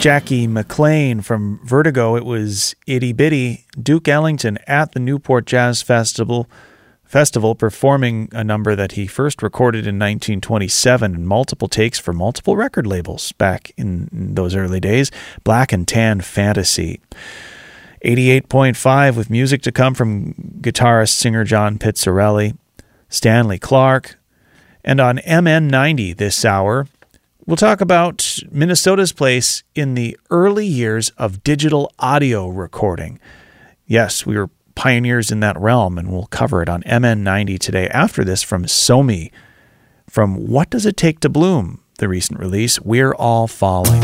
Jackie McLean from Vertigo. It was Itty Bitty. Duke Ellington at the Newport Jazz Festival performing a number that he first recorded in 1927 in multiple takes for multiple record labels back in those early days. Black and Tan Fantasy. 88.5 with music to come from guitarist singer John Pizzarelli, Stanley Clarke. And on MN90 this hour, we'll talk about Minnesota's place in the early years of digital audio recording. Yes, we were pioneers in that realm, and we'll cover it on MN90 today. After this, from Somi, from What Does It Take to Bloom, the recent release, We're All Falling.